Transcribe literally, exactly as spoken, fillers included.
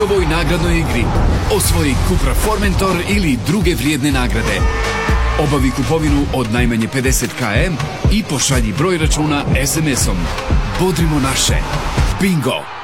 U ovoj nagradnoj igri osvoji Cupra Formentor ili druge vrijedne nagrade. Obavi kupovinu od najmanje pedeset kilometara i pošalji broj računa es em esom. Bodrimo naše. Bingo!